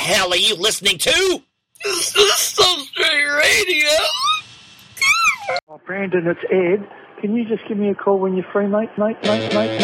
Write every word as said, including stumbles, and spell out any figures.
hell are you listening to? Is this Still Straight Radio? Oh, Brandon, it's Ed. Can you just give me a call when you're free, mate, mate, mate, mate, mate?